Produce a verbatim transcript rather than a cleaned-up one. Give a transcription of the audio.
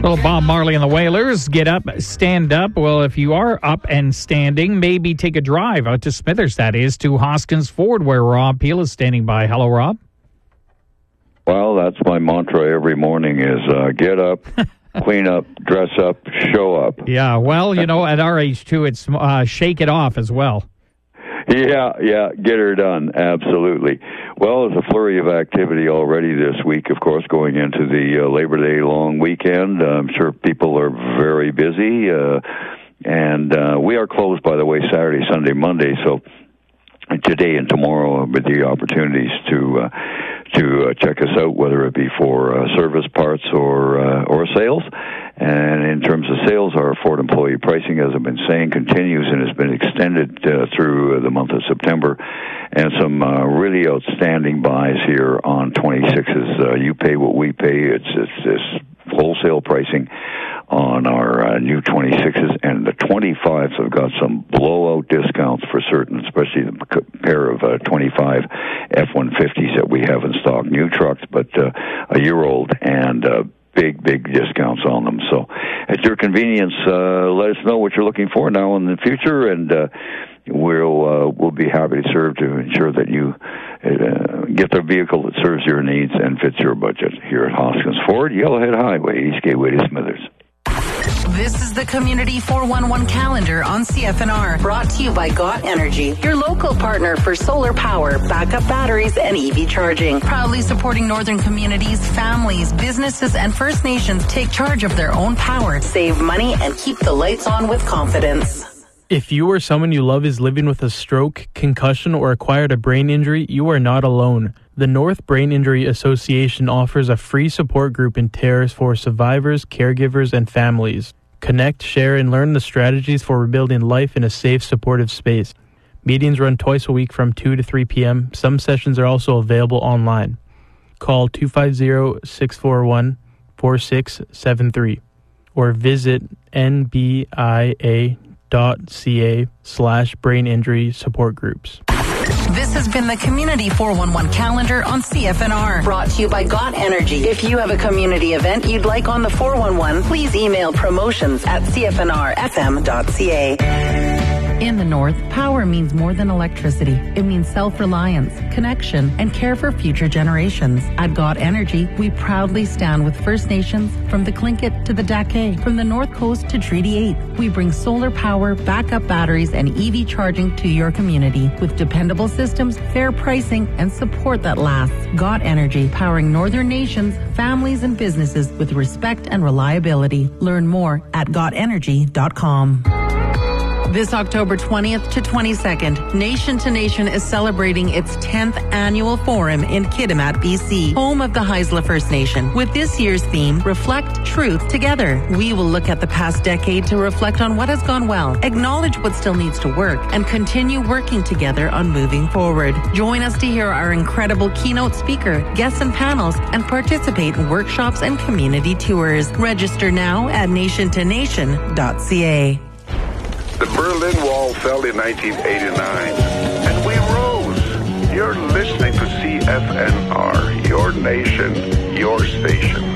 Well, Bob Marley and the Wailers, get up, stand up. Well, if you are up and standing, maybe take a drive out to Smithers, that is, to Hoskins Ford, where Rob Peel is standing by. Hello, Rob. Well, that's my mantra every morning is uh, get up, clean up, dress up, show up. Yeah, well, you know, at our age, too, it's uh, shake it off as well. Yeah, yeah, get her done, absolutely. Well, there's a flurry of activity already this week, of course, going into the uh, Labor Day long weekend. I'm sure people are very busy, uh, and uh, we are closed, by the way, Saturday, Sunday, Monday, so today and tomorrow with the opportunities to uh, to uh, check us out, whether it be for uh, service parts or uh, or sales. And in terms of sales, our Ford employee pricing, as I've been saying, continues and has been extended uh, through the month of September. And some uh, really outstanding buys here on twenty-sixes. Uh, you pay what we pay. It's, it's this wholesale pricing on our uh, new twenty-sixes, and the twenty-fives have got some blowout discounts for certain, especially the pair of uh, twenty-five F one fifties that we have in stock. New trucks, but uh, a year old, and uh, big, big discounts on them. So at your convenience, uh, let us know what you're looking for now in the future, and uh, we'll uh, we'll be happy to serve to ensure that you uh, get the vehicle that serves your needs and fits your budget here at Hoskins Ford, Yellowhead Highway, East Gateway to Smithers. This is the Community four one one calendar on C F N R, brought to you by G O T Energy, your local partner for solar power, backup batteries, and E V charging. Proudly supporting northern communities, families, businesses, and First Nations take charge of their own power, save money, and keep the lights on with confidence. If you or someone you love is living with a stroke, concussion, or acquired a brain injury, you are not alone. The North Brain Injury Association offers a free support group in Terrace for survivors, caregivers, and families. Connect, share, and learn the strategies for rebuilding life in a safe, supportive space. Meetings run twice a week from two to three p.m. Some sessions are also available online. Call two five zero, six four one, four six seven three or visit N B I A dot C A slash brain injury support groups. This has been the Community four one one calendar on C F N R, brought to you by G O T Energy. If you have a community event you'd like on the four one one, please email promotions at C F N R F M dot C A. In the North, power means more than electricity. It means self-reliance, connection, and care for future generations. At G O T Energy, we proudly stand with First Nations from the Tlingit to the Dake, from the North Coast to Treaty eight. We bring solar power, backup batteries, and E V charging to your community with dependable systems, fair pricing, and support that lasts. G O T Energy, powering northern nations, families, and businesses with respect and reliability. Learn more at G O T energy dot com. This October twentieth to twenty-second, Nation to Nation is celebrating its tenth annual forum in Kitimat, B C, home of the Haisla First Nation. With this year's theme, Reflect Truth Together. We will look at the past decade to reflect on what has gone well, acknowledge what still needs to work, and continue working together on moving forward. Join us to hear our incredible keynote speaker, guests and panels, and participate in workshops and community tours. Register now at nation to nation dot c a. The Berlin Wall fell in nineteen eighty-nine, and we rose. You're listening to C F N R, your nation, your station.